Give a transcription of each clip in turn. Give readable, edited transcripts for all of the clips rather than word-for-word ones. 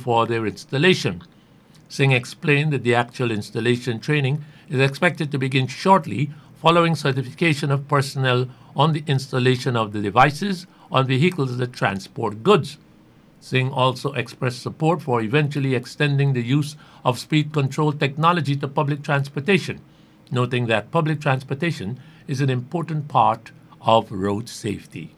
for their installation. Singh explained that the actual installation training is expected to begin shortly following certification of personnel on the installation of the devices on vehicles that transport goods. Singh also expressed support for eventually extending the use of speed control technology to public transportation, noting that public transportation is an important part of road safety.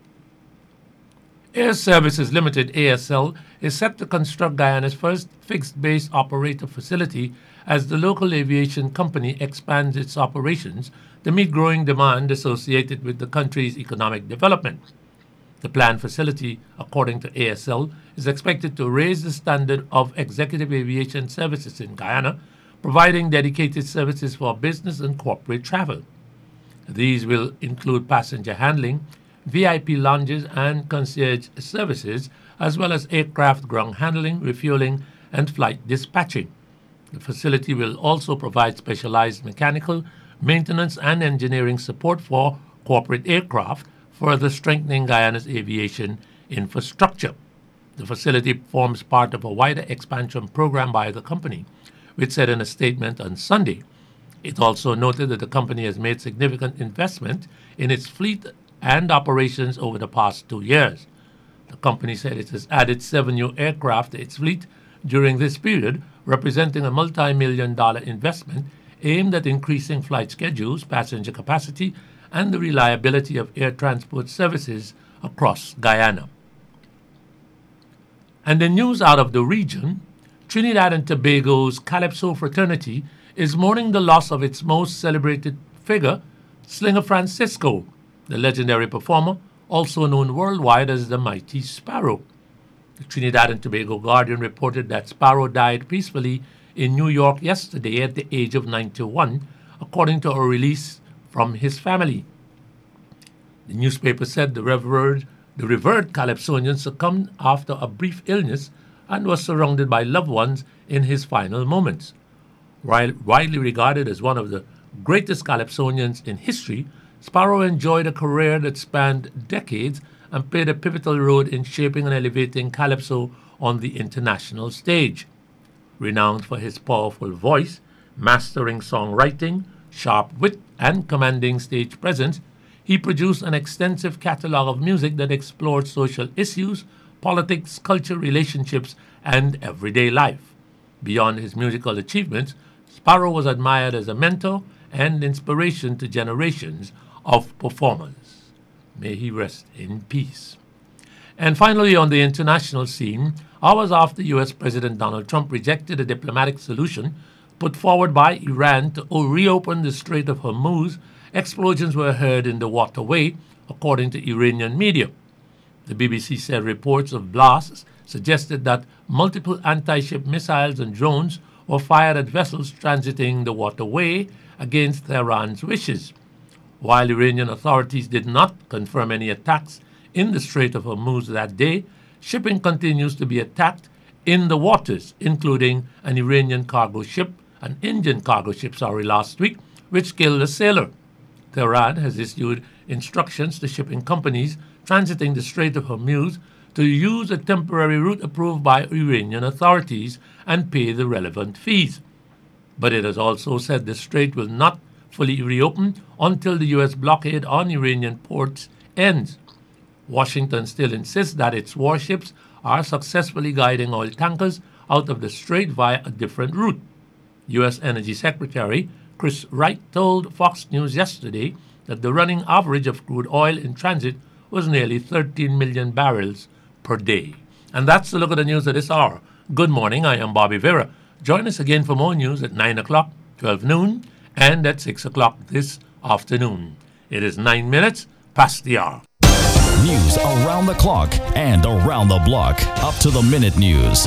Air Services Limited, ASL, is set to construct Guyana's first fixed-base operator facility as the local aviation company expands its operations to meet growing demand associated with the country's economic development. The planned facility, according to ASL, is expected to raise the standard of executive aviation services in Guyana, providing dedicated services for business and corporate travel. These will include passenger handling, VIP lounges and concierge services, as well as aircraft ground handling, refueling, and flight dispatching. The facility will also provide specialized mechanical, maintenance, and engineering support for corporate aircraft, further strengthening Guyana's aviation infrastructure. The facility forms part of a wider expansion program by the company, which said in a statement on Sunday. It also noted that the company has made significant investment in its fleet and operations over the past 2 years. The company said it has added 7 new aircraft to its fleet during this period, representing a multi-million-dollar investment aimed at increasing flight schedules, passenger capacity, and the reliability of air transport services across Guyana. And in news out of the region, Trinidad and Tobago's Calypso fraternity is mourning the loss of its most celebrated figure, Slinger Francisco, the legendary performer, also known worldwide as the Mighty Sparrow. The Trinidad and Tobago Guardian reported that Sparrow died peacefully in New York yesterday at the age of 91, according to a release from his family. The newspaper said the revered Calypsonian succumbed after a brief illness and was surrounded by loved ones in his final moments. Widely regarded as one of the greatest Calypsonians in history, Sparrow enjoyed a career that spanned decades and played a pivotal role in shaping and elevating Calypso on the international stage. Renowned for his powerful voice, mastering songwriting, sharp wit, and commanding stage presence, he produced an extensive catalog of music that explored social issues, politics, culture, relationships, and everyday life. Beyond his musical achievements, Sparrow was admired as a mentor and inspiration to generations of performers. May he rest in peace. And finally, on the international scene, hours after U.S. President Donald Trump rejected a diplomatic solution put forward by Iran to reopen the Strait of Hormuz, explosions were heard in the waterway, according to Iranian media. The BBC said reports of blasts suggested that multiple anti-ship missiles and drones were fired at vessels transiting the waterway against Tehran's wishes. While Iranian authorities did not confirm any attacks in the Strait of Hormuz that day, shipping continues to be attacked in the waters, including an Iranian cargo ship, an Indian cargo ship, last week, which killed a sailor. Tehran has issued instructions to shipping companies transiting the Strait of Hormuz to use a temporary route approved by Iranian authorities and pay the relevant fees. But it has also said the strait will not fully reopen until the U.S. blockade on Iranian ports ends. Washington still insists that its warships are successfully guiding oil tankers out of the strait via a different route. U.S. Energy Secretary Chris Wright told Fox News yesterday that the running average of crude oil in transit was nearly 13 million barrels per day. And that's the look at the news at this hour. Good morning, I am Bobby Vera. Join us again for more news at 9 o'clock, 12 noon, and at 6 o'clock this afternoon. It is 9 minutes past the hour. News around the clock and around the block. Up to the minute news.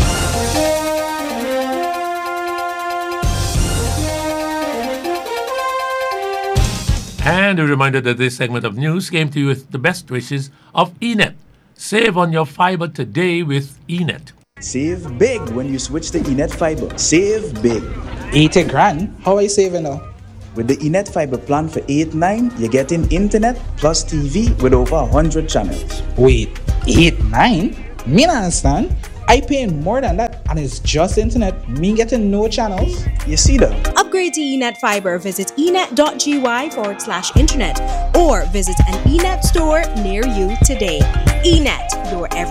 And a reminder that this segment of news came to you with the best wishes of eNet. Save on your fiber today with eNet. Save big when you switch to eNet Fiber. Save big. 80 grand? How are you saving now? With the eNet Fiber plan for 8-9, you're getting internet plus TV with over 100 channels. Wait, 8-9? Me not understand. I paying more than that, and it's just internet. Me getting no channels. You see that? Upgrade to eNet Fiber. Visit enet.gy/internet or visit an eNet store near you today. eNet, your every